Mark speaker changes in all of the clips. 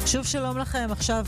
Speaker 1: שוב שלום לכם, עכשיו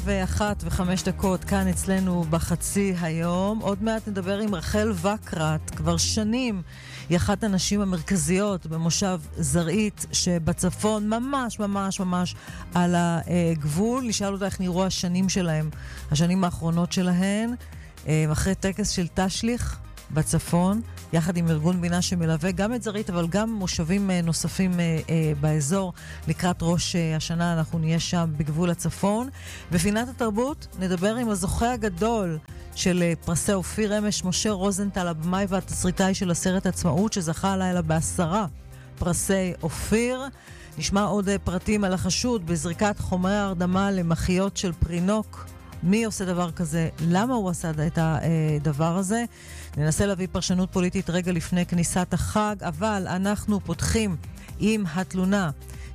Speaker 1: 1:05, כאן אצלנו בחצי היום. עוד מעט נדבר עם רחל וקרת, כבר שנים היא אחת הנשים המרכזיות במושב זרעית שבצפון, ממש ממש ממש על הגבול. נשאל אותה איך נראו השנים שלהם, השנים האחרונות שלהן, אחרי טקס של תשליך בצפון, יחד עם ארגון בינה שמלווה גם את זרעית, אבל גם מושבים נוספים באזור. לקראת ראש השנה אנחנו נהיה שם בגבול הצפון. בפינת התרבות נדבר עם הזוכה הגדול של פרסי אופיר אמש, משה רוזנטל, הבמאי והתסריטאי של הסרט עצמאות, שזכה הלילה ב10 פרסי אופיר. נשמע עוד פרטים על החשוד בזריקת חומרי הרדמה למחיות של פרינוק. מי עושה דבר כזה? למה הוא עשה את הדבר הזה? ננסה להביא פרשנות פוליטית רגע לפני כניסת החג, אבל אנחנו פותחים עם התלונה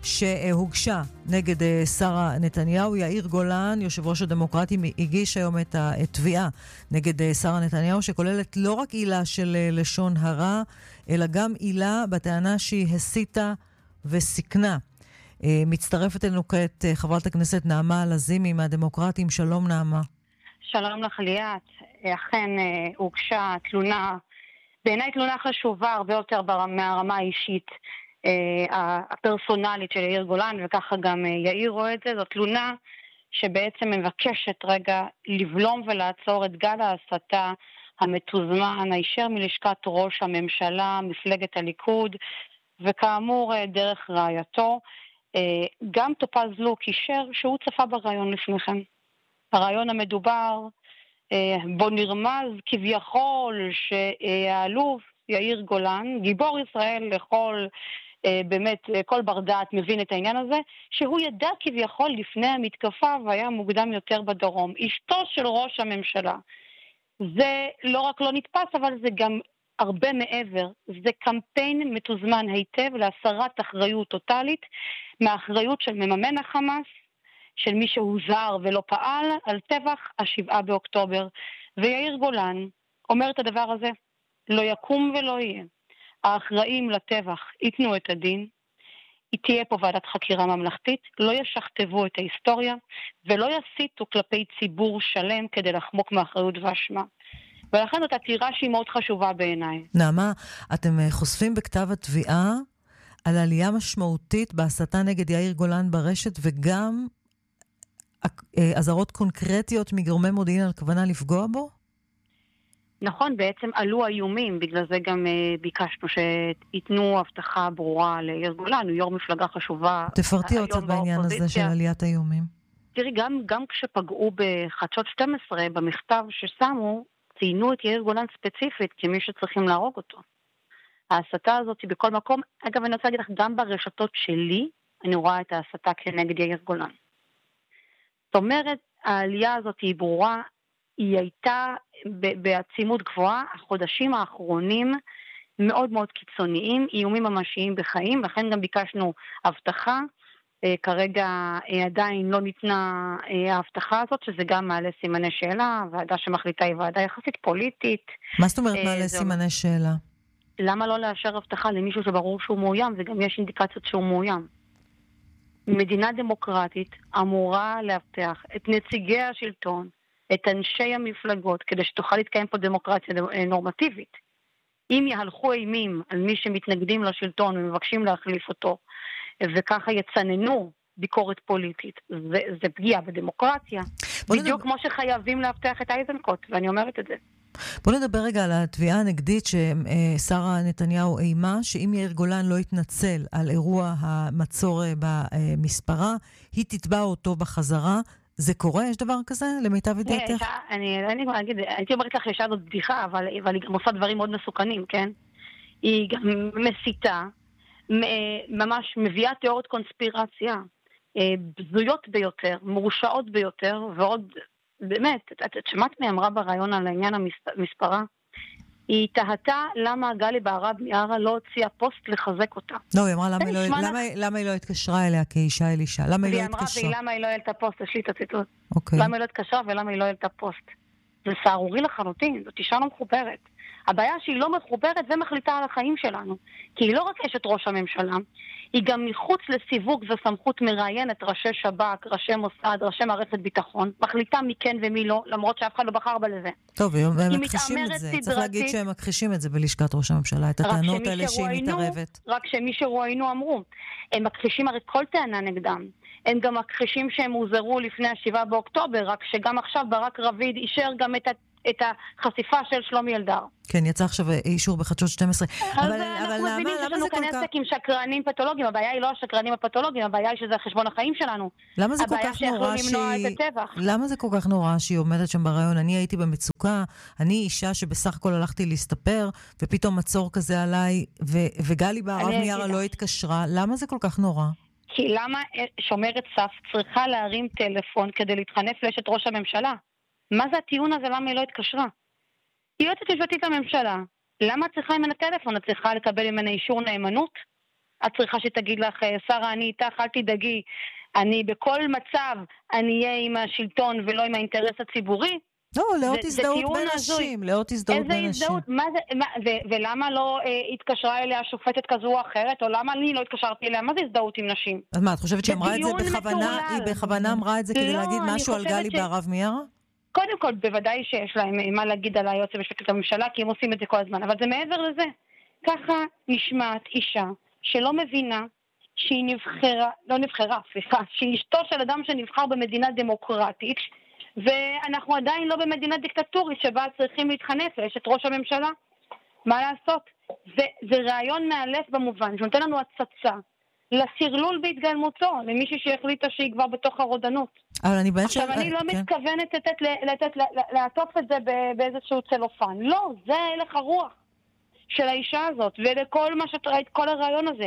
Speaker 1: שהוגשה נגד שרה נתניהו. יאיר גולן, יושב ראש הדמוקרטים, הגיש היום את התביעה נגד שרה נתניהו, שכוללת לא רק עילה של לשון הרע, אלא גם עילה בטענה שהיא הסיתה וסיכנה. מצטרפת אלינו כעת חברת הכנסת נעמה לזימי מהדמוקרטים. שלום נעמה.
Speaker 2: שלום לך ליאת. אכן הוגשה תלונה, בעיניי תלונה חשובה הרבה יותר מהרמה האישית הפרסונלית של יאיר גולן, וככה גם יאיר רואה את זה. זו תלונה שבעצם מבקשת רגע לבלום ולעצור את גל ההסתה המתוזמן הישר מלשכת ראש הממשלה, מפלגת הליכוד, וכאמור דרך רעייתו. גם טופז לוק אישר שהוא צפה ברעיון לפניכם. הרעיון המדובר בו נרמז כביכול שהאלוף יאיר גולן, גיבור ישראל לכל, באמת כל בר דעת מבין את העניין הזה, שהוא ידע כביכול לפני המתקפה והיה מוקדם יותר בדרום. אשתו של ראש הממשלה. זה לא רק לא נתפס, אבל זה גם הרבה מעבר. זה קמפיין מתוזמן היטב להסרת אחריות טוטלית מהאחריות של מממן החמאס, של מי שהוזר ולא פעל על טבח 7 באוקטובר. ויאיר גולן אומר את הדבר הזה, לא יקום ולא יהיה. האחראים לטבח ייתנו את הדין, תהיה פה ועדת חקירה ממלכתית, לא ישכתבו את ההיסטוריה, ולא יסיתו כלפי ציבור שלם כדי לחמוק מאחריות ואשמה. ולכן זאת עתירה שהיא מאוד חשובה בעיניי.
Speaker 1: נעמה, אתם חושפים בכתב התביעה על עלייה משמעותית בהסתה נגד יאיר גולן ברשת, וגם אזהרות קונקרטיות מגורמי מודיעין על כוונה לפגוע בו?
Speaker 2: נכון, בעצם עלו האיומים, בגלל זה גם ביקשנו שיתנו הבטחה ברורה ליאיר גולן, הוא יו"ר מפלגה חשובה.
Speaker 1: תפרטי עוד קצת בעניין הזה של עליית האיומים.
Speaker 2: תראי, גם כשפגעו בחדשות 12, במכתב ששמו, ציינו את יאיר גולן ספציפית כמי שצריכים להרוג אותו. ההסתה הזאת היא בכל מקום, אגב אני רוצה להגיד לך, גם ברשתות שלי, אני רואה את ההסתה כנגד יאיר גולן. זאת אומרת, העלייה הזאת היא ברורה, היא הייתה בעצימות גבוהה, החודשים האחרונים מאוד מאוד קיצוניים, איומים ממשיים בחיים, לכן גם ביקשנו הבטחה, כרגע עדיין לא ניתנה ההבטחה הזאת, שזה גם מעלה סימני שאלה, ועדה שמחליטה היא ועדה יחסית פוליטית.
Speaker 1: מה זאת אומרת מעלה סימני שאלה?
Speaker 2: למה לא לאשר הבטחה למישהו שברור שהוא מאוים, וגם יש אינדיקציות שהוא מאוים? מדינה דמוקרטית אמורה להבטח את נציגי השלטון, את אנשי המפלגות, כדי שתוכל להתקיים פה דמוקרטיה נורמטיבית. אם יהלכו אימים על מי שמתנגדים לשלטון ומבקשים להחליף אותו, וככה יצננו ביקורת פוליטית, זה פגיעה בדמוקרטיה. בדיוק כמו שחייבים להבטח את אייזנקוט, ואני אומרת את זה.
Speaker 1: בוא נדבר רגע על התביעה הנגדית ששרה נתניהו אימה, שאם יאיר גולן לא יתנצל על אירוע המצור במספרה, היא תתבע אותו בחזרה. זה קורה? יש דבר כזה? למיטב ידיעתך?
Speaker 2: אני הייתי אומרת לך ישר זאת בדיחה, אבל היא גם עושה דברים מאוד מסוכנים, כן? היא גם מסיתה, ממש מביאה תיאוריות קונספירציה, בזויות ביותר, מורשעות ביותר, ועוד באמת, את שמעת מי אמרה ברעיון על העניין המספרה? היא תהתה למה גלי בהרב מיארה לא הוציאה פוסט לחזק אותה.
Speaker 1: לא, היא אמרה למה היא לא התקשרה אליה כאישה אלישה? למה היא לא התקשרה?
Speaker 2: ולמה היא לא העלתה פוסט? יש לי את הציטוט.
Speaker 1: אוקיי.
Speaker 2: למה היא לא התקשרה ולמה היא לא העלתה פוסט? זה סערורי לחלוטין, זאת אישה לא מחוברת. הבעיה שהיא לא מחוברת ומחליטה על החיים שלנו. כי היא לא רק אשת ראש הממשלה, היא גם מחוץ לסיווג וסמכות מראיינת ראשי שב"כ, ראשי מוסד, ראשי מערכת ביטחון, מחליטה מי כן ומי לא, למרות שאף אחד לא בחר בזה.
Speaker 1: טוב, הם מכחישים את זה. צריך להגיד שהם מכחישים את זה בלשכת ראש הממשלה, את הטענות האלה שהיא מתערבת.
Speaker 2: רק שמי שרואינו אמרו. הם מכחישים הרי כל טענה נגדם. הם גם מכחישים שהם הוזרו לפני 7 באוקטובר, רק שגם עכשיו ברק רביד אישר גם את החשיפה של שלומי אלדר.
Speaker 1: כן, יצא עכשיו אישור בחדשות 12.
Speaker 2: אבל אנחנו מבינים שיש לנו כאן עסק עם שקרנים פתולוגיים. הבעיה היא לא השקרנים הפתולוגיים, הבעיה היא שזה חשבון החיים שלנו.
Speaker 1: למה זה כל כך נורא למה זה כל כך נורא שהיא עומדת שם ברעיון? אני הייתי במצוקה, אני אישה שבסך הכל הלכתי להסתפר, ופתאום מצור כזה עליי, וגלי בערב מיארה לא התקשרה. למה זה כל כך נורא?
Speaker 2: כי למה שומרת סף צריכה להרים טלפון כדי להתחנף לאשת ראש הממשלה? מה זה הטיעון הזה? למה היא לא התקשרה? היא יועצת משפטית לממשלה. למה את צריכה ממנה טלפון? את צריכה לקבל ממנה אישור נאמנות? את צריכה שתגיד לך, שרה, אני איתך, אל תדאגי. אני בכל מצב, אני אהיה עם השלטון ולא עם האינטרס הציבורי?
Speaker 1: לא, לאות הזדהות בין נשים. לאות הזדהות בין נשים.
Speaker 2: ולמה לא התקשרה אליה שופטת כזו או אחרת? או למה אני לא התקשרתי אליה? מה זה הזדהות עם נשים?
Speaker 1: אז מה, את חושבת שאמרה את זה בכוונה? היא בכוונה אמרה את זה כדי להגיד משהו על גלי בערב מיארה?
Speaker 2: קודם כל, בוודאי שיש להם מה להגיד על היועץ המשפטי לממשלה, כי הם עושים את זה כל הזמן, אבל זה מעבר לזה. ככה נשמעת אישה שלא מבינה שהיא שהיא אשתו של אדם שנבחר במדינה דמוקרטית, ואנחנו עדיין לא במדינה דיקטטורית שבה צריכים להתחנף לאשת ראש הממשלה. מה לעשות? זה רעיון מאלף במובן, שנותן לנו הצצה לסרלול בהתגלמותו, למישהי שהחליטה שהיא כבר בתוך הרודנות. עכשיו, אני לא מתכוונת לעטוף את זה באיזשהו צלופן. לא, זה הלך הרוח של האישה הזאת, ולכל מה שאת ראית, כל הרעיון הזה.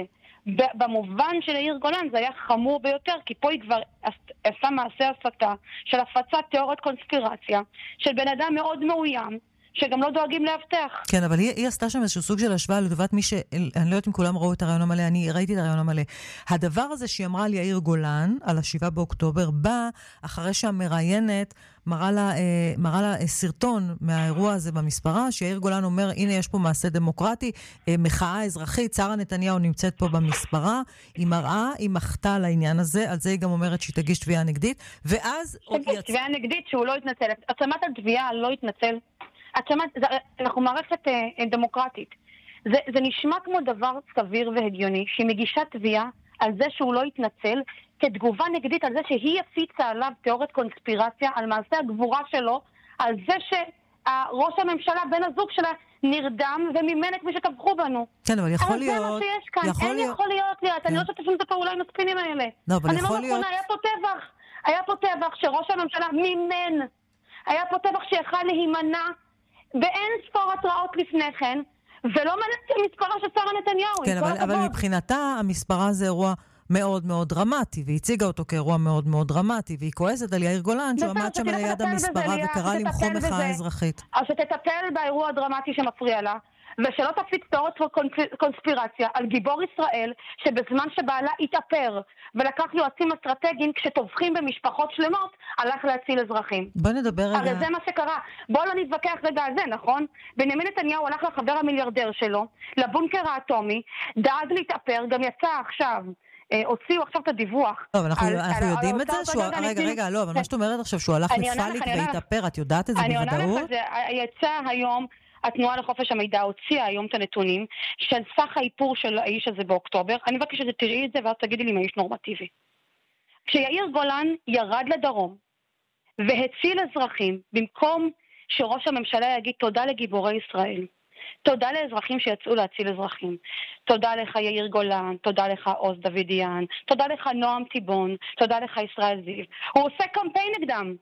Speaker 2: במובן של יאיר גולן זה היה חמור ביותר, כי פה היא כבר עשה מעשה הסתה של הפצת תיאוריות קונספירציה, של בן אדם מאוד מאוים, שגם לא דואגים להבטח.
Speaker 1: כן, אבל היא עשתה שם איזשהו סוג של השוואה לטובת מי אני לא יודעת אם כולם ראו את הרעיון המלא, אני ראיתי את הרעיון המלא. הדבר הזה שהיא אמרה על יאיר גולן, על 7 באוקטובר, בא אחרי שהמראיינת מראה לה סרטון מהאירוע הזה במספרה, שיאיר גולן אומר, הנה יש פה מעשה דמוקרטי, מחאה אזרחית, שרה נתניהו נמצאת פה במספרה, היא מראה, היא מחתה על העניין הזה, על זה היא גם אומרת שהיא תגיש תביעה נגדית, ואז...
Speaker 2: תביעה נגדית שהוא לא יתנצל. את שמעת על תביעה, לא יתנצל? אנחנו מערכת דמוקרטית. זה נשמע כמו דבר סביר והגיוני, שהיא מגישה תביעה על זה שהוא לא יתנצל, כתגובה נגדית על זה שהיא הפיצה עליו תיאוריית קונספירציה, על מעשה הגבורה שלו, על זה שראש הממשלה, בן הזוג שלה, נרדם ומימן את מי שטבחו בנו.
Speaker 1: כן, אבל יכול להיות...
Speaker 2: אבל זה מה שיש כאן. יכול להיות. אני לא שותפים את הפעולה עם הספינים האלה.
Speaker 1: לא, אבל יכול להיות...
Speaker 2: היה פה טבח שראש הממשלה מימן. היה פה טבח שיכל להימנע באין ספור התראות לפני כן, ולא מנת מספרה של שרה נתניהו.
Speaker 1: כן, אבל מבחינתה המספרה זה אירוע מאוד מאוד דרמטי, והיא הציגה אותו כאירוע מאוד מאוד דרמטי, והיא כועסת על יאיר גולן, שהוא עמד שם ליד המספרה וקרא למחוא מחאה אזרחית.
Speaker 2: אז שתטפל באירוע הדרמטי שמפריע לה, ושלא תפיץ תיאוריות קונספירציה על גיבור ישראל, שבזמן שבעלה התאפר ולקח יועצים אסטרטגיים כשטובחים במשפחות שלמות, הלך להציל אזרחים.
Speaker 1: בוא נדבר רגע.
Speaker 2: הרי זה מה שקרה. בוא לא נתווכח רגע על זה, נכון? בנימין נתניהו הלך לחבר המיליארדר שלו, לבונקר האטומי, דאג להתאפר, גם יצא עכשיו. הוציאו עכשיו את הדיווח.
Speaker 1: טוב, אנחנו יודעים את זה? רגע, לא, אבל מה שאת אומרת עכשיו, שהוא הלך לפליק והתאפר, את יודעת את זה בוודאות?
Speaker 2: אני עונה לך, יצא היום, התנועה לחופש המידע הוציאה היום את הנתונים של סך האיפור של האיש הזה באוקטובר. אני מבקש שתראי את זה ואז תגידי לי אם האיש נורמטיבי. כשיאיר גולן ירד לדרום והציל אזרחים, במקום שראש הממשלה יגיד תודה לגיבורי ישראל, תודה לאזרחים שיצאו להציל אזרחים. תודה לך יאיר גולן, תודה לך עוז דוידיאן, תודה לך נועם טיבון, תודה לך ישראל זיו. הוא עושה קמפיין נגדם.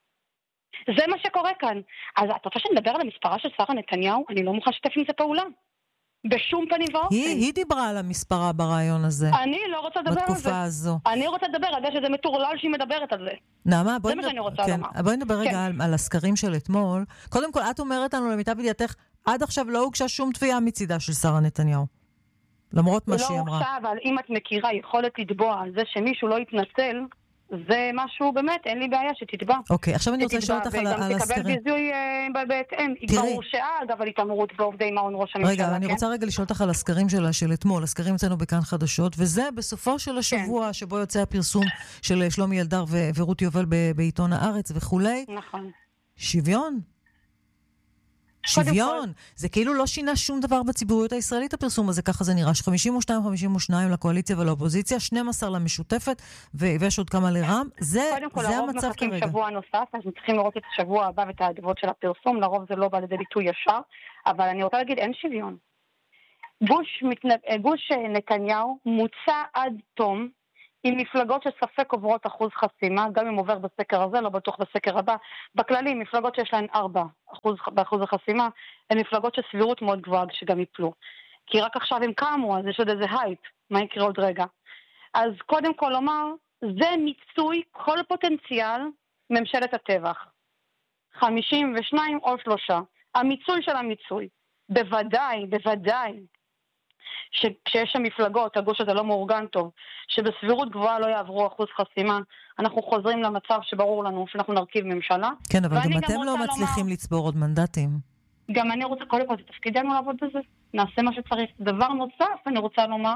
Speaker 2: זה מה שקורה כאן. אז את רוצה שנדבר על המספרה של שרה נתניהו? אני לא מוכן לשתף עם זה פעולה. בשום פנים ואופן.
Speaker 1: היא דיברה על המספרה ברעיון הזה.
Speaker 2: אני לא רוצה לדבר על זה.
Speaker 1: בתקופה הזו.
Speaker 2: אני רוצה לדבר על זה שזה מטורלל שהיא מדברת על זה.
Speaker 1: נעמה, בואי נדבר רגע על הסקרים של אתמול. קודם כל, את אומרת לנו למיטב ידיעתך, עד עכשיו לא הוגשה שום תביעה מצידה של שרה נתניהו. למרות מה שהיא אמרה.
Speaker 2: לא הוגשה, אבל אם את מכירה יכולת לתבוע על זה שמישהו לא יתנצל, זה משהו באמת, אין לי בעיה שתתבע.
Speaker 1: אוקיי, עכשיו אני רוצה לשאול אותך על
Speaker 2: הסקרים. וגם תקבל
Speaker 1: הסקרים.
Speaker 2: ביזוי בהתאם. היא כבר הורשעה, אגב, על התעמרות בעובדי מעון ראש הממשלה.
Speaker 1: רגע, אני רוצה רגע לשאול אותך על הסקרים של אתמול, הסקרים אצלנו בכאן חדשות, וזה בסופו של השבוע שבו יוצא הפרסום של שלומי אלדר ורות יובל בעיתון הארץ וכולי.
Speaker 2: נכון.
Speaker 1: שוויון. שוויון. זה כאילו לא שינה שום דבר בציבוריות הישראלית הפרסום הזה, ככה זה נראה. 52 לקואליציה ולאופוזיציה, 12 למשותפת, ויש עוד כמה לרם. זה המצב כרגע.
Speaker 2: קודם כל, הרוב מחכים שבוע נוסף, אז צריכים לראות את השבוע הבא ואת העדבות של הפרסום, לרוב זה לא בא לידי ביטוי ישר, אבל אני רוצה להגיד, אין שוויון. גוש נתניהו מוצע עד תום, עם מפלגות שספק עוברות אחוז חסימה, גם אם עובר בסקר הזה, לא בטוח בסקר הבא. בכללי, מפלגות שיש להן 4% באחוז החסימה, הן מפלגות שסבירות מאוד גבוהה שגם יפלו. כי רק עכשיו הם קמו, אז יש עוד איזה הייפ, מה יקרה עוד רגע. אז קודם כל לומר, זה מיצוי כל פוטנציאל ממשלת הטבח. 52 או 3. המיצוי של המיצוי. בוודאי, שכשיש שם מפלגות, הגוש הזה לא מאורגן טוב, שבסבירות גבוהה לא יעברו אחוז חסימה, אנחנו חוזרים למצב שברור לנו שאנחנו נרכיב ממשלה.
Speaker 1: כן, אבל גם אתם לא מצליחים לצבור עוד מנדטים.
Speaker 2: גם אני רוצה, קודם כל, זה תפקידנו לעבוד בזה. נעשה מה שצריך. דבר נוסף, אני רוצה לומר,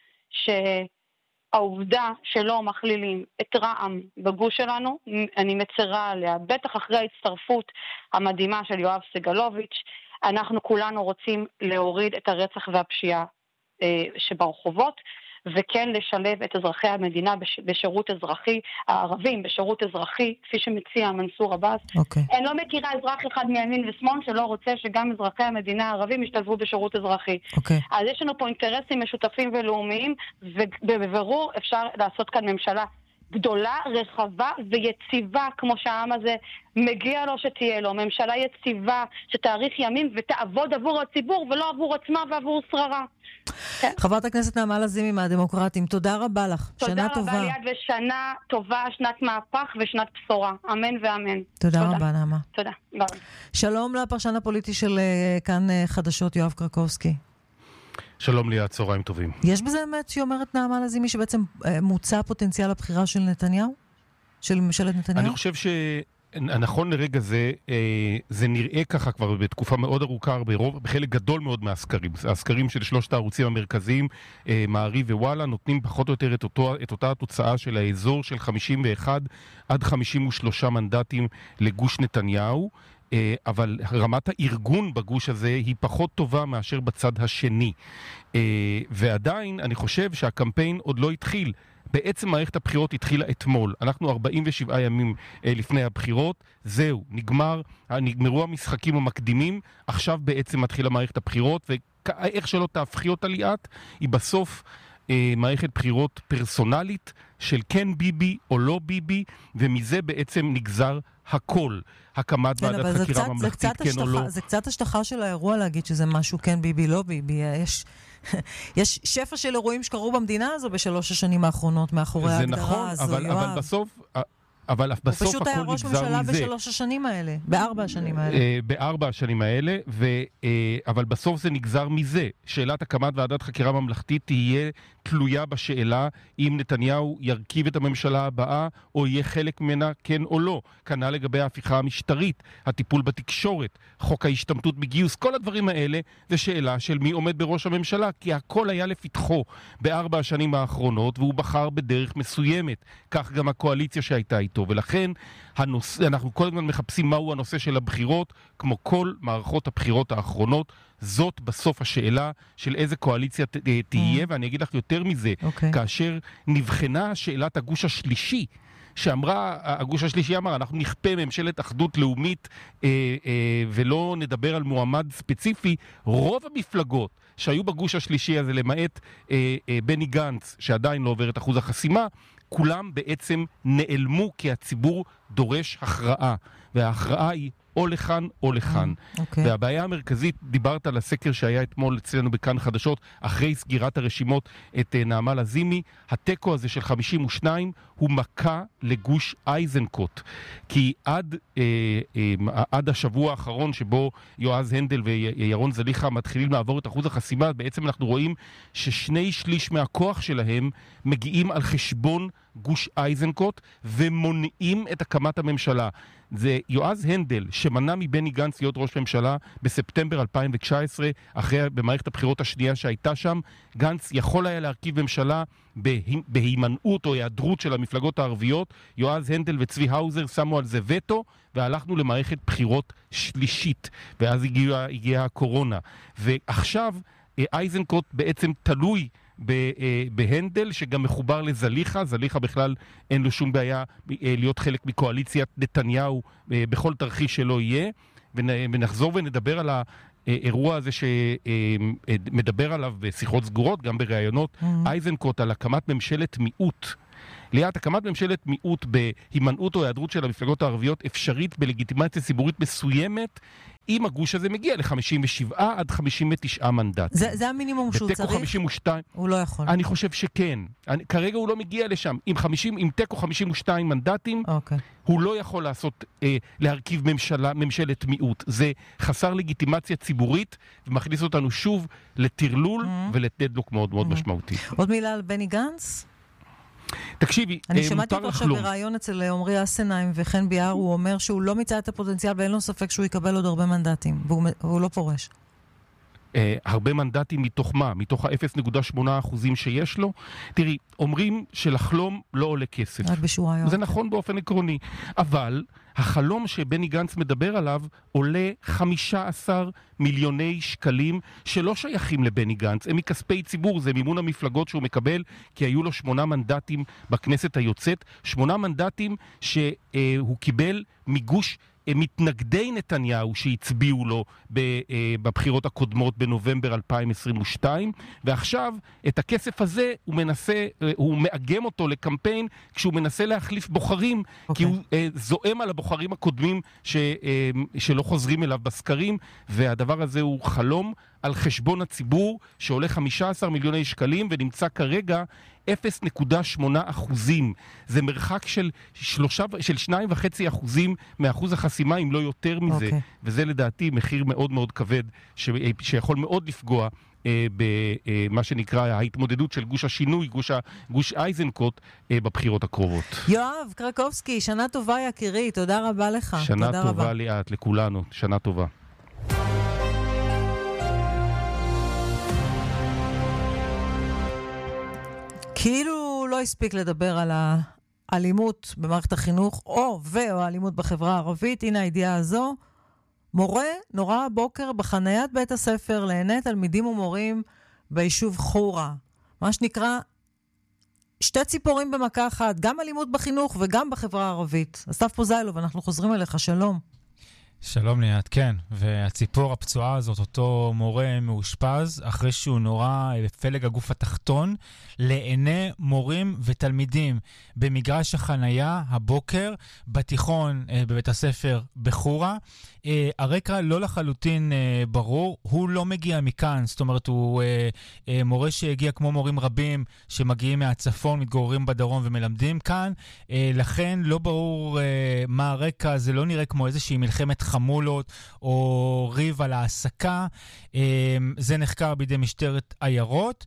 Speaker 2: שהעובדה שלא מכלילים את רע"מ בגוש שלנו, אני מצרה עליה, בטח אחרי ההצטרפות המדהימה של יואב סגלוביץ', אנחנו כולנו רוצים להוריד את הרצח והפשיעה שברחובות, וכן לשלב את אזרחי המדינה בשירות אזרחי, הערבים בשירות אזרחי, כפי שמציע מנסור עבאס. אני לא מכירה אזרח אחד מימין ושמאל שלא רוצה שגם אזרחי המדינה הערבים ישתלבו בשירות אזרחי. אז יש לנו פה אינטרסים משותפים ולאומיים, ובבירור אפשר לעשות כאן ממשלה גדולה, רחבה ויציבה, כמו שהעם הזה מגיע לו שתהיה לו. ממשלה יציבה שתאריך ימים ותעבוד עבור הציבור ולא עבור עצמה ועבור שררה.
Speaker 1: חברת הכנסת נעמה לזימי מהדמוקרטים, תודה רבה לך. שנה טובה.
Speaker 2: תודה רבה ליד ושנה טובה, שנת מהפך ושנת בשורה. אמן ואמן.
Speaker 1: תודה רבה נעמה.
Speaker 2: תודה. ביי.
Speaker 1: שלום לפרשן הפוליטי של כאן חדשות יואב קרקובסקי.
Speaker 3: שלום לי, צהריים טובים.
Speaker 1: יש בזה אמת שאומרת נעמה לזימי שבעצם מוצא פוטנציאל הבחירה של נתניהו? של ממשלת נתניהו?
Speaker 3: אני חושב שנכון לרגע זה, זה נראה ככה כבר בתקופה מאוד ארוכה, בחלק גדול מאוד מהסקרים. הסקרים של שלושת הערוצים המרכזיים, מעריב ווואלה, נותנים פחות או יותר את אותה התוצאה של האזור של 51 עד 53 מנדטים לגוש נתניהו. אבל רמת הארגון בגוש הזה היא פחות טובה מאשר בצד השני. ועדיין אני חושב שהקמפיין עוד לא התחיל. בעצם מערכת הבחירות התחילה אתמול. אנחנו 47 ימים לפני הבחירות. זהו, נגמרו המשחקים המקדימים. עכשיו בעצם מתחילה מערכת הבחירות, ואיך שלא תהפכי אותה ליאת, היא בסוף מערכת בחירות פרסונלית של כן ביבי או לא ביבי, ומזה בעצם נגזר הכל. הקמת ועדת חקירה ממלכתית כן או לא.
Speaker 1: זה קצת השטחה של האירוע להגיד שזה משהו כן ביבי לא ביבי. יש שפע של אירועים שקרו במדינה הזו בשלוש השנים האחרונות מאחורי ההגדרה הזו.
Speaker 3: זה נכון, אבל בסוף אבל בסוף הכל נגזר מזה. הוא פשוט היה ראש ממשלה
Speaker 1: בשלוש השנים האלה, בארבע השנים האלה.
Speaker 3: בארבע השנים האלה, אבל בסוף זה נגזר מזה. שאלת הקמת ועדת חקירה ממלכתית תהיה תלויה בשאלה אם נתניהו ירכיב את הממשלה הבאה, או יהיה חלק ממנה כן או לא. כנ"ל לגבי ההפיכה המשטרית, הטיפול בתקשורת, חוק ההשתמטות בגיוס, כל הדברים האלה זה שאלה של מי עומד בראש הממשלה, כי הכל היה לפתחו בארבע השנים האחרונות, והוא בחר בדרך מסוימת. כך גם הקואליציה שהייתה איתו. ולכן אנחנו כל הזמן מחפשים מהו הנושא של הבחירות, כמו כל מערכות הבחירות האחרונות. זאת בסוף השאלה של איזה קואליציה תהיה, ואני אגיד לך יותר מזה, כאשר נבחנה שאלת הגוש השלישי, הגוש השלישי אמר, אנחנו נכפה ממשלת אחדות לאומית ולא נדבר על מועמד ספציפי. רוב המפלגות שהיו בגוש השלישי הזה, למעט בני גנץ, שעדיין לא עובר את אחוז החסימה, כולם בעצם נעלמו, כי הציבור דורש הכרעה, וההכרעה היא או לכאן או לכאן. והבעיה המרכזית, דיברת על הסקר שהיה אתמול אצלנו בכאן חדשות, אחרי סגירת הרשימות את נעמה לזימי, הטקו הזה של 52 הוא מכה לגוש אייזנקוט. כי עד השבוע האחרון שבו יועז הנדל וירון זליכה מתחילים לעבור את אחוז החסימה, בעצם אנחנו רואים ש2/3 מהכוח שלהם מגיעים על חשבון גוש איזנקוט ומונעים את הקמת הממשלה. זה יועז הנדל שמנע מבני גנץ להיות ראש ממשלה בספטמבר 2019, במערכת הבחירות השנייה שהייתה שם. גנץ יכול היה להרכיב ממשלה בהימנעות או היעדרות של המפלגות הערביות. יועז הנדל וצבי האוזר שמו על זה וטו, והלכנו למערכת בחירות שלישית, ואז הגיעה הקורונה. ועכשיו איזנקוט בעצם תלוי בהנדל, שגם מחובר לזליחה. זליחה בכלל אין לו שום בעיה להיות חלק מקואליציית נתניהו בכל תרחיש שלא יהיה. ונחזור ונדבר על האירוע הזה שמדבר עליו בשיחות סגורות, גם בראיונות. איזנקוט על הקמת ממשלת מיעוט. ליאת, הקמת ממשלת מיעוט בהימנעות או היעדרות של המפלגות הערביות אפשרית בלגיטימציה ציבורית מסוימת, אם הגוש הזה מגיע ל-57 עד 59 מנדטים.
Speaker 1: זה המינימום שהוא צריך?
Speaker 3: 52.
Speaker 1: הוא לא יכול.
Speaker 3: אני חושב שכן. כרגע הוא לא מגיע לשם. עם תיקו 52 מנדטים, הוא לא יכול להרכיב ממשלת מיעוט. זה חסר לגיטימציה ציבורית, ומכניס אותנו שוב לטרלול ולדדלוק מאוד מאוד משמעותי.
Speaker 1: עוד מילה על בני גנץ?
Speaker 3: תקשיבי,
Speaker 1: אני שמעתי אותו עכשיו ברעיון אצל עומרי אסנהיים וחן ביאר, הוא אומר שהוא לא מצא את הפוטנציאל ואין לו ספק שהוא יקבל עוד הרבה מנדטים, והוא לא פורש.
Speaker 3: הרבה מנדטים מתוך מה? מתוך ה-0.8% שיש לו? תראי, אומרים שלחלום לא עולה כסף.
Speaker 1: רק בשוריות.
Speaker 3: זה נכון באופן עקרוני. אבל החלום שבני גנץ מדבר עליו עולה 15 מיליוני שקלים שלא שייכים לבני גנץ. הם מכספי ציבור, זה מימון המפלגות שהוא מקבל, כי היו לו 8 מנדטים בכנסת היוצאת. 8 מנדטים שהוא קיבל מגוש מתנגדי נתניהו שהצביעו לו בבחירות הקודמות בנובמבר 2022, ועכשיו את הכסף הזה הוא מאגם אותו לקמפיין כשהוא מנסה להחליף בוחרים, כי הוא זועם על הבוחרים הקודמים שלא חוזרים אליו בסקרים, והדבר הזה הוא חלום על חשבון הציבור שעולה 15 מיליוני שקלים ונמצא כרגע 0.8%. זה מרחק של 2.5% מאחוז החסימה, אם לא יותר מזה. וזה לדעתי מחיר מאוד מאוד כבד, שיכול מאוד לפגוע במה שנקרא ההתמודדות של גוש השינוי, גוש איזנקוט בבחירות הקרובות.
Speaker 1: יואב קרקובסקי, שנה טובה יקירי, תודה רבה לך.
Speaker 3: שנה טובה ליאת, לכולנו, שנה טובה.
Speaker 1: כאילו לא הספיק לדבר על האלימות במערכת החינוך, או האלימות בחברה הערבית. הנה הידיעה הזו. מורה נורא הבוקר בחניית בית הספר לעיני תלמידים ומורים ביישוב חורה. מה שנקרא, שתי ציפורים במכה אחת, גם אלימות בחינוך וגם בחברה הערבית. אסף פוזיילוב, אנחנו חוזרים אליך, שלום.
Speaker 4: שלום ליאת, כן, והציפור הפצועה הזאת, אותו מורה מאושפז, אחרי שהוא נורא בפלג הגוף התחתון, לעיני מורים ותלמידים במגרש החנייה הבוקר, בתיכון בבית הספר בחורה. הרקע לא לחלוטין ברור, הוא לא מגיע מכאן, זאת אומרת הוא מורה שהגיע כמו מורים רבים שמגיעים מהצפון, מתגוררים בדרום ומלמדים כאן, לכן לא ברור מה הרקע, זה לא נראה כמו איזושהי מלחמת חמולות או ריב על העסקה. זה נחקר בידי משטרת עיירות.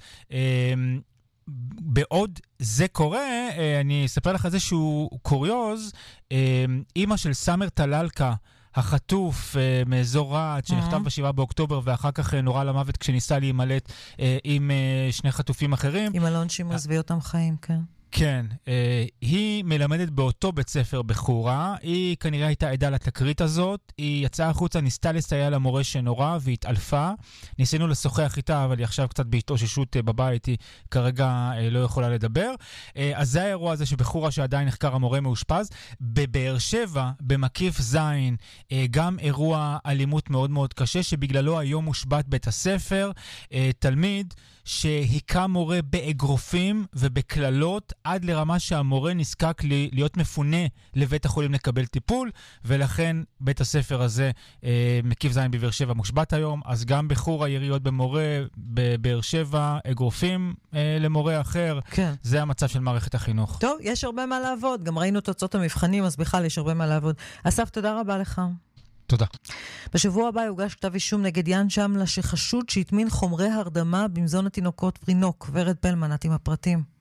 Speaker 4: בעוד זה קורה, אני אספר לך איזשהו קוריוז. אמא של סמר טללקה, החטוף מאזור רעת שנחטף ב7 באוקטובר ואחר כך נורא למוות כשניסה להימלט עם שני חטופים אחרים.
Speaker 1: עם אלון שימוס ואותם חיים, כן.
Speaker 4: כן, היא מלמדת באותו בית ספר בחורה, היא כנראה הייתה עדה לתקרית הזאת, היא יצאה החוצה, ניסתה לסייע למורה שנורא והתעלפה, ניסינו לשוחח איתה, אבל היא עכשיו קצת בהתאוששות בבית, היא כרגע לא יכולה לדבר. אז זה האירוע הזה שבחורה שעדיין נחקר המורה מאושפז. בבאר שבע, במקיף זין, גם אירוע אלימות מאוד מאוד קשה, שבגללו היום מושבת בית הספר, תלמיד שהיכה מורה באגרופים ובכללות, עד לרמה שהמורה נזקק להיות מפונה לבית החולים לקבל טיפול, ולכן בית הספר הזה, מקיף זין בבאר שבע, מושבת היום. אז גם בחורה יריות במורה, בבאר שבע אגרופים למורה אחר. כן. זה המצב של מערכת החינוך.
Speaker 1: טוב, יש הרבה מה לעבוד, גם ראינו תוצאות המבחנים, אז בכלל יש הרבה מה לעבוד. אסף, תודה רבה לך.
Speaker 4: תודה.
Speaker 1: בשבוע הבא יוגש כתב אישום נגד יאן שמלה שחשוד שהטמין חומרי הרדמה במזון התינוקות פרינוק. ורד פלמן, את עם הפרטים.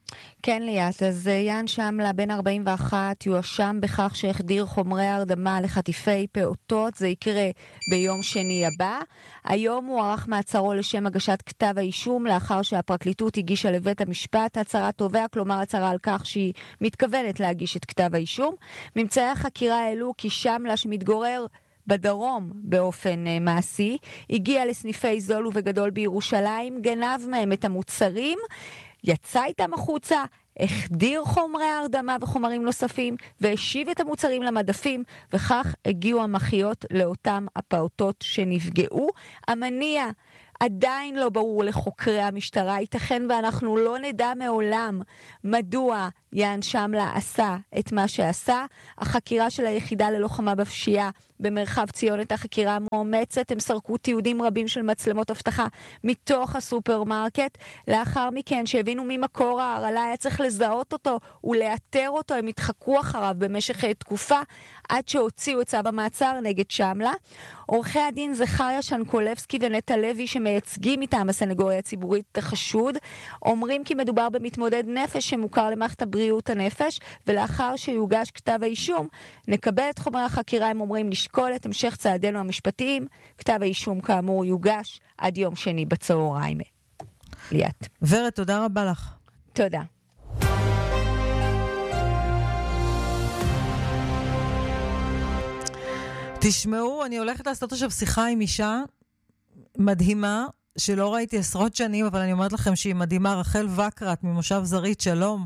Speaker 5: כן ליאת, אז יאן שמלה בן 41 יואשם בכך שהחדיר חומרי הרדמה לחטיפי פעוטות, זה יקרה ביום שני הבא. היום הוא ערך מעצרו לשם הגשת כתב האישום לאחר שהפרקליטות הגישה לבית המשפט הצהרת תובע, כלומר הצהרה על כך שהיא מתכוונת להגיש את כתב האישום. ממצאי החקירה העלו כי שמלה שמתגורר בדרום באופן מעשי, הגיע לסניפי זול ובגדול בירושלים, גנב מהם את המוצרים, יצא איתם החוצה, החדיר חומרי הרדמה וחומרים נוספים, והשיב את המוצרים למדפים, וכך הגיעו המחיות לאותם הפעוטות שנפגעו. המניע עדיין לא ברור לחוקרי המשטרה, ייתכן ואנחנו לא נדע מעולם מדוע יאן שמלה עשה את מה שעשה. החקירה של היחידה ללוחמה בפשיעה במרחב ציון את החקירה המאומצת, הם סרקו תיעודים רבים של מצלמות אבטחה מתוך הסופרמרקט. לאחר מכן שהבינו ממקור ההרעלה היה צריך לזהות אותו ולאתר אותו, הם התחקו אחריו במשך תקופה עד שהוציאו את צו המעצר נגד שמלה. עורכי הדין זכריה שנקולבסקי ונטע לוי שמייצגים מטעם הסנגוריה הציבורית את החשוד אומרים כי מדובר במתמודד נפש שמוכר למערכת הבריאות הנפש, ולאחר שיוגש כתב האישום נקבל את חומרי החקירה. הם אומרים לשקול את המשך צעדינו המשפטיים. כתב האישום כאמור יוגש עד יום שני בצהריים. ליאת.
Speaker 1: ורד, תודה רבה לך.
Speaker 5: תודה.
Speaker 1: תשמעו, אני הולכת לעשות עכשיו שיחה עם אישה מדהימה, שלא ראיתי עשרות שנים, אבל אני אומרת לכם שהיא מדהימה, רחל וקרת ממושב זרעית, שלום.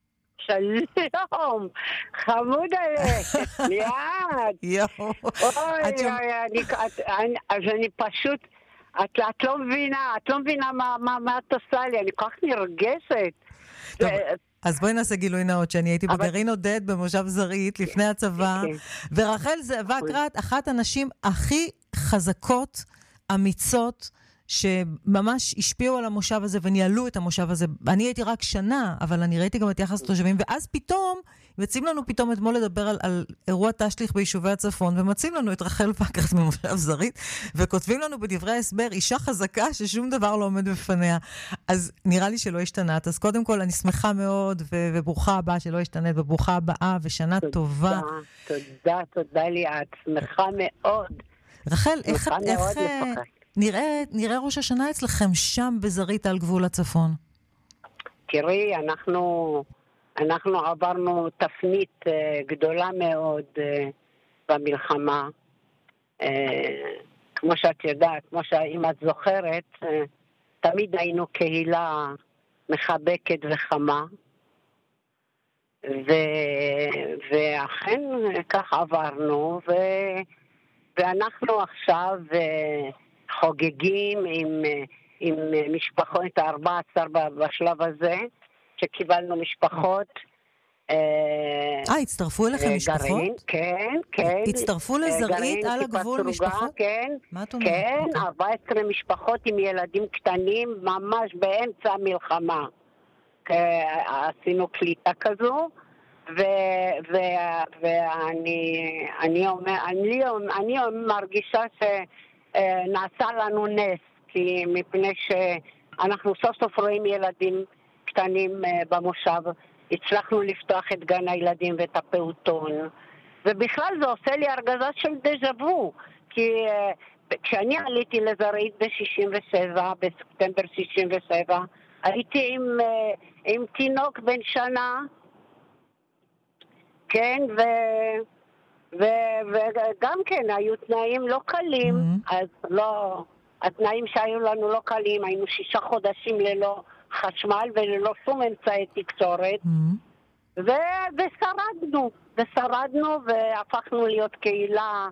Speaker 6: שלום, חמוד עליך, ליאת.
Speaker 1: יואו.
Speaker 6: אוי, אז אני פשוט, את לא מבינה מה את עושה לי, אני כל כך נרגשת.
Speaker 1: טוב. אז בואי נעשה גילוי נאות, שאני הייתי בגרעין עודד במושב זרעית לפני הצבא, ורחל וקרת, אחת הנשים הכי חזקות, אמיצות, שממש השפיעו על המושב הזה וניהלו את המושב הזה. אני הייתי רק שנה, אבל אני ראיתי גם את יחס התושבים, ואז פתאום, מציעים לנו פתאום אתמול לדבר על אירוע תשליך ביישובי הצפון, ומציעים לנו את רחל וקרת ממושב זרעית, וכותבים לנו בדברי ההסבר, אישה חזקה ששום דבר לא עומד בפניה. אז נראה לי שלא השתנת. אז קודם כל, אני שמחה מאוד, וברוכה הבאה שלא השתנת, וברוכה הבאה, ושנה טובה.
Speaker 6: תודה ליאת, שמחה מאוד.
Speaker 1: רחל, איך נראה ראש השנה אצלכם שם בזרעית על גבול הצפון?
Speaker 6: תראי, אנחנו עברנו תפנית גדולה מאוד במלחמה. כמו שאת יודעת, אם את זוכרת, תמיד היינו קהילה מחבקת וחמה. ואכן כך עברנו, ואנחנו עכשיו חוגגים עם משפחות, את ה-14 בשלב הזה, שקיבלנו משפחות.
Speaker 1: הצטרפו אליכם משפחות?
Speaker 6: כן.
Speaker 1: הצטרפו לזרעית על הגבול משפחות?
Speaker 6: כן,
Speaker 1: מה את אומרת?
Speaker 6: כן, 14 משפחות עם ילדים קטנים, ממש באמצע המלחמה. עשינו קליטה כזו, ואני מרגישה שנעשה לנו נס, כי מפני שאנחנו סוף סוף רואים ילדים קטנים במושב, הצלחנו לפתוח את גן הילדים ואת הפעוטון, ובכלל זה עושה לי הרגזה של דז'ה-וו, כי כשאני עליתי לזרעית ב-67, בספטמבר 67, הייתי עם תינוק בן שנה, כן, וגם כן היו תנאים לא קלים, אז לא, התנאים שהיו לנו לא קלים, היינו 6 חודשים ללא חשמל וללא שום אמצעי תקשורת, ושרדנו והפכנו להיות קהילה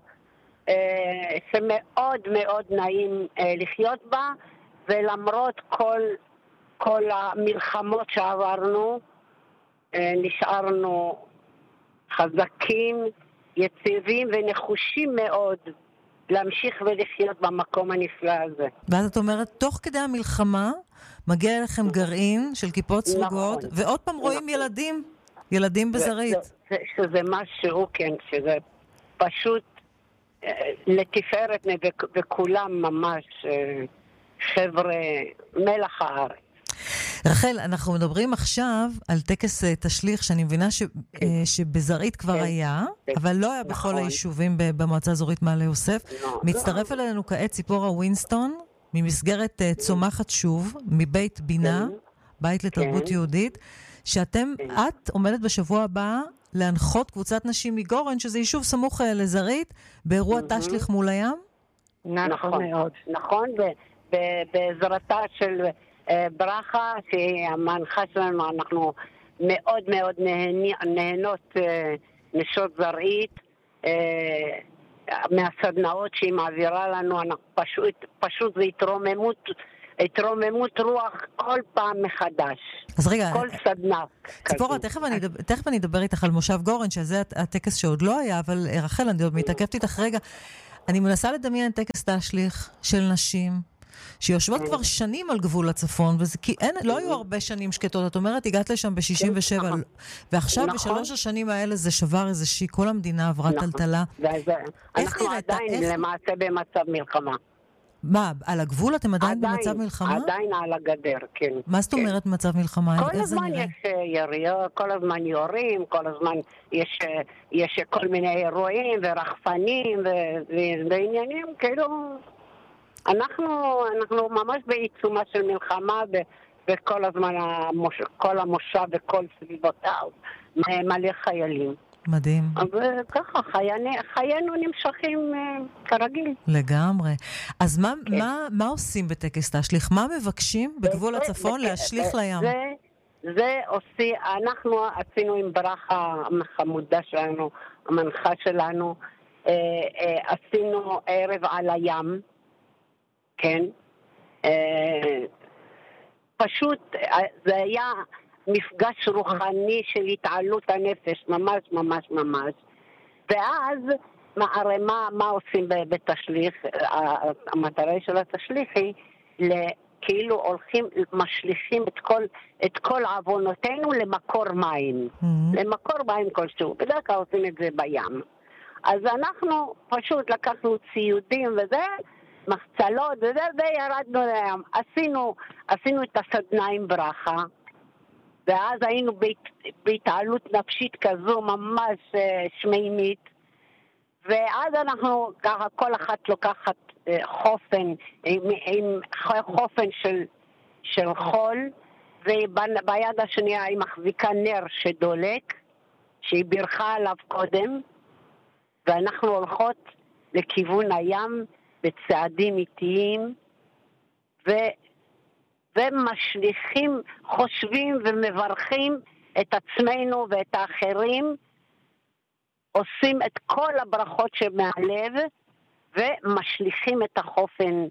Speaker 6: שמאוד מאוד נעים לחיות בה, ולמרות כל המלחמות שעברנו, נשארנו חזקים, יציבים ונחושים מאוד להמשיך ולחיות במקום הנפלא הזה.
Speaker 1: ואז את אומרת, תוך כדי המלחמה מגיע אליכם גרעין של כיפות סרוגות, ועוד פעם רואים ילדים בזרעית.
Speaker 6: שזה משהו, כן, שזה פשוט לתפארת, וכולם ממש חבר'ה מלח הארץ.
Speaker 1: רחל, אנחנו מדברים עכשיו על טקס תשליך, שאני מבינה שבזרעית כבר היה, אבל לא היה בכל היישובים במועצה האזורית מעלה יוסף. מצטרף אלינו כעת ציפורה ווינסטון, ממסגרת צומחת שוב, מבית בינה, בית לתרבות יהודית, את עומדת בשבוע הבא להנחות קבוצת נשים מגורן, שזה יישוב סמוך לזרעית, באירוע תשליך מול הים?
Speaker 6: נכון מאוד. נכון, בעזרתה של ברכה, שהיא המנחה שלנו, אנחנו מאוד מאוד נהנות נשות זרעית, מהסדנאות שהיא מעבירה לנו, פשוט זה התרוממות רוח כל פעם מחדש.
Speaker 1: אז רגע,
Speaker 6: כל סדנה.
Speaker 1: ציפורה, תכף אני אדבר איתך על מושב גורן, שזה הטקס שעוד לא היה, אבל רחל, אני עוד מתעכבת איתך רגע. אני מנסה לדמיין טקס תשליך של נשים, שיושבות כבר שנים על גבול הצפון, כי לא היו הרבה שנים שקטות. את אומרת, הגעת לשם ב-67, ועכשיו בשלוש השנים האלה זה שבר איזושהי, כל המדינה עברה טלטלה.
Speaker 6: אנחנו עדיין למעשה במצב מלחמה.
Speaker 1: מה, על הגבול אתם עדיין במצב מלחמה?
Speaker 6: עדיין על הגדר, כן.
Speaker 1: מה זאת אומרת מצב מלחמה?
Speaker 6: כל הזמן יש יריות, כל הזמן יורים, כל הזמן יש כל מיני אירועים ורחפנים ועניינים, כאילו... אנחנו ממש בעיצומה של מלחמה, וכל הזמן כל המושב וכל סביבותיו מלא חיילים.
Speaker 1: מדהים.
Speaker 6: וככה, חיינו נמשכים כרגיל.
Speaker 1: לגמרי. אז מה עושים בטקס תשליך? מה מבקשים בגבול הצפון להשליך לים?
Speaker 6: אנחנו עשינו עם ברכה החמודה שלנו, המנחה שלנו, עשינו ערב על הים, כן? פשוט זה היה מפגש רוחני של התעלות הנפש, ממש ממש ממש. ואז מה עושים בתשליך? המטרה של התשליך היא כאילו משליכים את כל עוונותינו למקור מים. למקור מים כלשהו. בדרך כלל עושים את זה בים. אז אנחנו פשוט לקחנו ציודים וזה, מחצלות וזה, וירדנו לים. עשינו את הסדנה עם ברכה, ואז היינו בהתעלות נפשית כזו ממש שמימית, ואז אנחנו ככה, כל אחת לוקחת חופן, עם חופן של חול, וביד השנייה היא מחזיקה נר שדולק, שהיא בירכה עליו קודם, ואנחנו הולכות לכיוון הים בצעדים איטיים, ומשליכים, חושבים ומברכים את עצמנו ואת האחרים, עושים את כל הברכות שמהלב, ומשליכים את החופן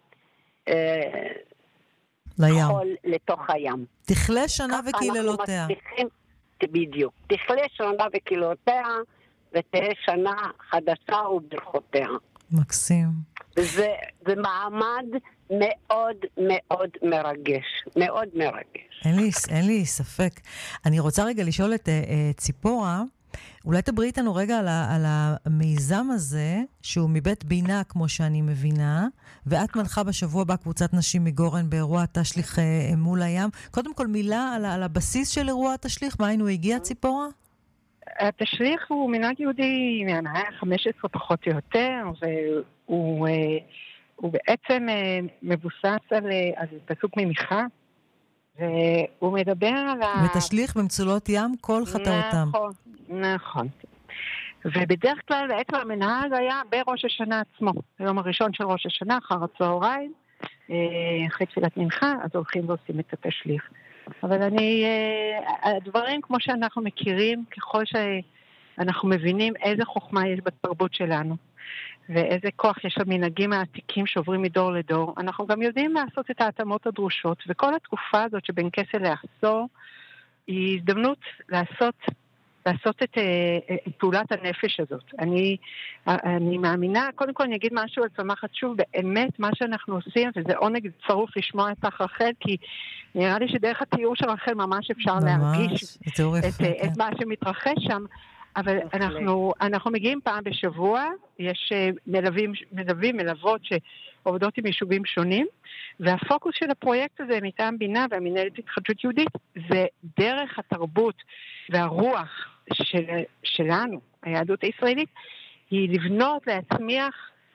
Speaker 1: לים.
Speaker 6: חול לתוך הים.
Speaker 1: תכלה שנה וקללותיה.
Speaker 6: בדיוק. תכלה שנה וקללותיה, ותהיה שנה חדשה וברכותיה.
Speaker 1: מקסים.
Speaker 6: זה מעמד מאוד מאוד מרגש. מאוד מרגש.
Speaker 1: אין לי ספק. אני רוצה רגע לשאול את ציפורה, אולי תדברי איתנו רגע על המיזם הזה, שהוא מבית בינה, כמו שאני מבינה, ואת מנחה בשבוע הבא קבוצת נשים מגורן באירוע תשליך מול הים. קודם כל מילה על הבסיס של אירוע תשליך, מה היינו הגיע, ציפורה?
Speaker 7: התשליך הוא מנהג יהודי מהמאה ה-15 פחות או יותר, והוא בעצם מבוסס על פסוק ממיכה, והוא מדבר על
Speaker 1: ותשליך במצולות ים כל חטאותם.
Speaker 7: נכון. ובדרך כלל בעצם המנהג היה בראש השנה עצמו, היום הראשון של ראש השנה, אחר הצהריים, אחרי תפילת מנחה, אז הולכים ועושים את התשליך. אבל הדברים כמו שאנחנו מכירים, ככל שאנחנו מבינים איזה חוכמה יש בתרבות שלנו, ואיזה כוח יש למנהגים העתיקים שעוברים מדור לדור, אנחנו גם יודעים לעשות את ההתאמות הדרושות, וכל התקופה הזאת שבין כסל לעשור, היא הזדמנות לעשות את פעולת הנפש הזאת. אני מאמינה, קודם כל אני אגיד משהו על צומחת שוב, באמת מה שאנחנו עושים, וזה עונג צרוף לשמוע את רחל, כי נראה לי שדרך התיאור של רחל ממש אפשר להרגיש את מה שמתרחש שם. אבל אנחנו מגיעים פעם בשבוע, יש מלוות שעובדות עם יישובים שונים, והפוקוס של הפרויקט הזה מטעם בינה והמנהלת התחדשות יהודית, זה דרך התרבות והרוח שלנו, היהדות הישראלית, היא לבנות, להצמיח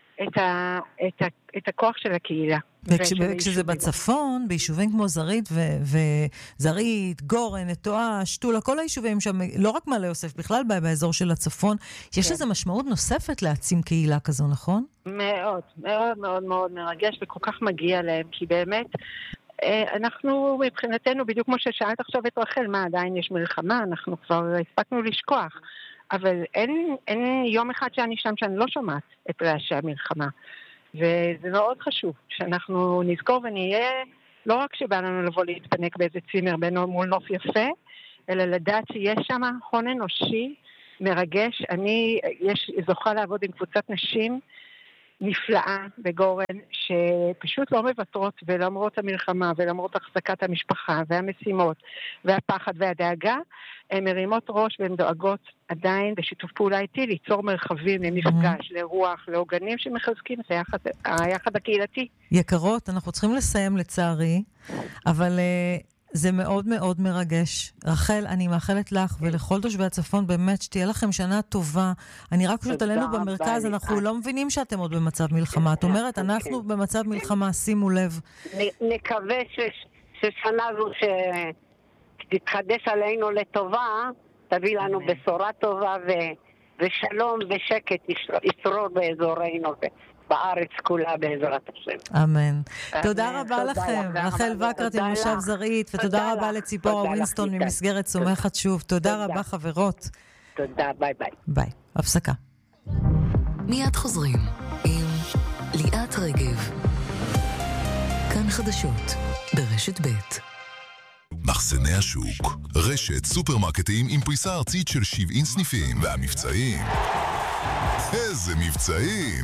Speaker 7: את הכוח של הקהילה.
Speaker 1: וכשזה בצפון, ביישובים כמו זרעית, גורן, נטועה, שטולה, כל היישובים שם, לא רק מעלה יוסף, בכלל באזור של הצפון, יש לזה משמעות נוספת להעצים קהילה כזו, נכון?
Speaker 7: מאוד, מאוד מאוד מאוד מרגש וכל כך מגיע להם, כי באמת אנחנו מבחינתנו, בדיוק כמו ששאלת עכשיו את רחל, מה עדיין יש מלחמה, אנחנו כבר הספקנו לשכוח, אבל אין יום אחד שאני שם שאני לא שומעת את רעשי המלחמה. וזה מאוד חשוב שאנחנו נזכור ונהיה, לא רק שבא לנו לבוא להתפנק באיזה צימר בינו מול נוף יפה, אלא לדעת שיש שם הון אנושי מרגש. אני זוכה לעבוד עם קבוצת נשים נפלאה בגורן, שפשוט לא מבטרות, ולמרות המלחמה, ולמרות החזקת המשפחה, והמשימות, והפחד והדאגה, הן מרימות ראש והן דואגות עדיין בשיתוף פעולה איתי, ליצור מרחבים למפגש, לרוח, לעוגנים שמחזקים את היחד הקהילתי.
Speaker 1: יקרות, אנחנו צריכים לסיים לצערי, אבל זה מאוד מאוד מרגש. רחל, אני מאחלת לך ולכל תושבי הצפון באמת שתהיה לכם שנה טובה. אני רק חושבת עלינו במרכז, אנחנו לא מבינים שאתם עוד במצב מלחמה. את אומרת, אנחנו במצב מלחמה, שימו לב.
Speaker 6: נקווה ששנה זו שתתחדש עלינו לטובה, תביא לנו בשורה טובה ושלום ושקט ישרור באזורנו בארץ כולה בעזרת השם.
Speaker 1: אמן. תודה רבה לכם, רחל וקרת ממושב זרעית, ותודה רבה לציפורה ווינסטון ממסגרת צומחת שוב. תודה רבה חברות.
Speaker 6: תודה, ביי ביי.
Speaker 1: ביי. הפסקה.
Speaker 8: מיד חוזרים עם ליאת רגב. כאן חדשות ברשת ב'.
Speaker 9: מחסני השוק, רשת סופרמרקטים עם פריסה ארצית של 70 סניפים, והמבצעים, איזה מבצעים!